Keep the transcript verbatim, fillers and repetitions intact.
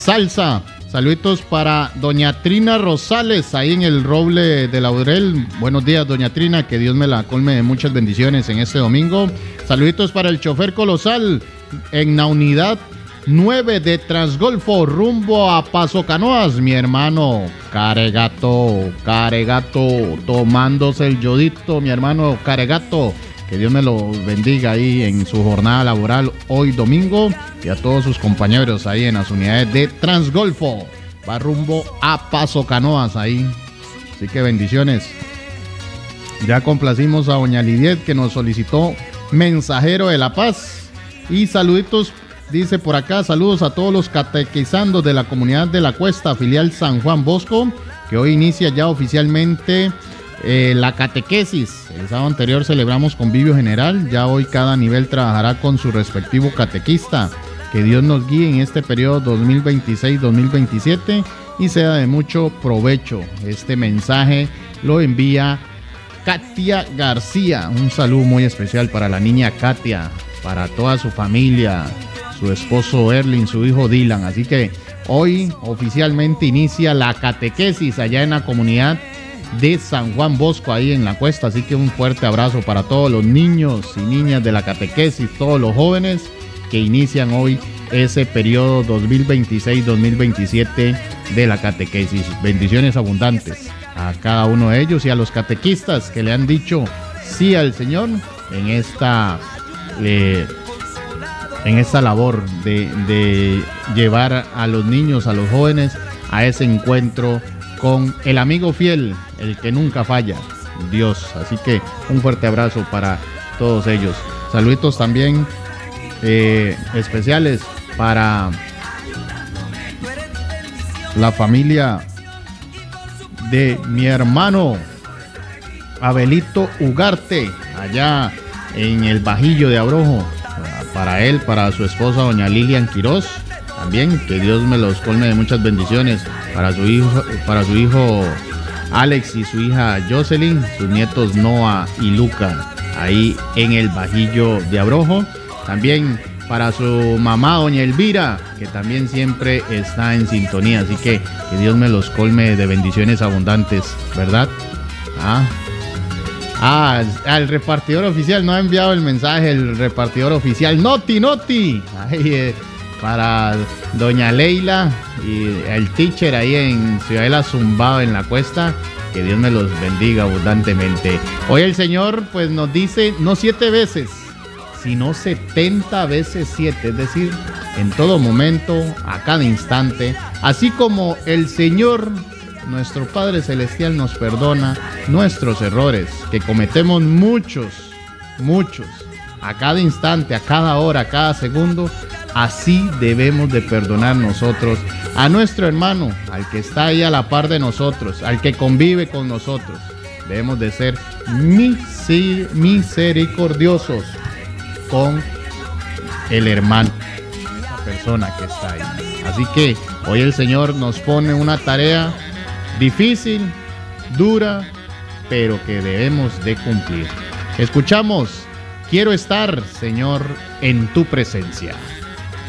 Salsa. Saluditos para doña Trina Rosales, ahí en el Roble de Laurel. Buenos días, doña Trina, que Dios me la colme de muchas bendiciones en este domingo. Saluditos para el chofer colosal en la unidad nueve de Transgolfo, rumbo a Paso Canoas, mi hermano Caregato, Caregato, tomándose el yodito, mi hermano Caregato. Que Dios me lo bendiga ahí en su jornada laboral hoy domingo y a todos sus compañeros ahí en las unidades de Transgolfo. Va rumbo a Paso Canoas ahí. Así que bendiciones. Ya complacimos a doña Lidiet, que nos solicitó Mensajero de la Paz. Y saluditos, dice por acá, saludos a todos los catequizandos de la comunidad de La Cuesta, filial San Juan Bosco, que hoy inicia ya oficialmente Eh, la catequesis. El sábado anterior celebramos convivio general, ya hoy cada nivel trabajará con su respectivo catequista. Que Dios nos guíe en este periodo dos mil veintiséis dos mil veintisiete y sea de mucho provecho. Este mensaje lo envía Katia García. Un saludo muy especial para la niña Katia, para toda su familia, su esposo Erling, su hijo Dylan. Así que hoy oficialmente inicia la catequesis allá en la comunidad de San Juan Bosco, ahí en La Cuesta. Así que un fuerte abrazo para todos los niños y niñas de la catequesis, todos los jóvenes que inician hoy ese periodo dos mil veintiséis dos mil veintisiete de la catequesis. Bendiciones abundantes a cada uno de ellos y a los catequistas que le han dicho sí al Señor en esta eh, en esta labor de, de llevar a los niños, a los jóvenes a ese encuentro con el amigo fiel, el que nunca falla, Dios. Así que un fuerte abrazo para todos ellos. Saluditos también eh, especiales para la familia de mi hermano Abelito Ugarte, allá en el Bajillo de Abrojo. Para él, para su esposa doña Lilian Quiroz, también que Dios me los colme de muchas bendiciones. Para su hijo, para su hijo Alex y su hija Jocelyn, sus nietos Noah y Luca, ahí en el Bajillo de Abrojo. También para su mamá doña Elvira, que también siempre está en sintonía. Así que que Dios me los colme de bendiciones abundantes, ¿verdad? Ah, ah el repartidor oficial no ha enviado el mensaje, el repartidor oficial Noti Noti. Ay, eh, para doña Leila y el teacher ahí en Ciudadela Zumbado en La Cuesta, que Dios me los bendiga abundantemente. Hoy el Señor pues nos dice no siete veces, sino setenta veces siete, es decir, en todo momento, a cada instante, así como el Señor, nuestro Padre Celestial, nos perdona nuestros errores, que cometemos muchos, muchos, a cada instante, a cada hora, a cada segundo. Así debemos de perdonar nosotros a nuestro hermano, al que está ahí a la par de nosotros, al que convive con nosotros. Debemos de ser misericordiosos con el hermano, esa persona que está ahí. Así que hoy el Señor nos pone una tarea difícil, dura, pero que debemos de cumplir. Escuchamos Quiero estar, Señor, en tu presencia.